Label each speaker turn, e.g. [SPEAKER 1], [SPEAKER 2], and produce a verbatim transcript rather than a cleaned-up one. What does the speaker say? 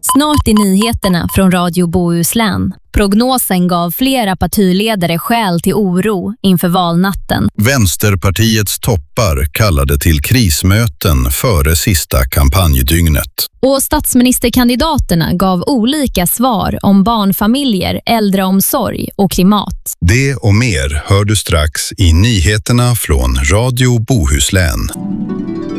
[SPEAKER 1] Snart i nyheterna från Radio Bohuslän. Prognosen gav flera partiledare skäl till oro inför valnatten.
[SPEAKER 2] Vänsterpartiets toppar kallade till krismöten före sista kampanjdygnet.
[SPEAKER 1] Och statsministerkandidaterna gav olika svar om barnfamiljer, äldreomsorg och klimat.
[SPEAKER 2] Det och mer hör du strax i nyheterna från Radio Bohuslän.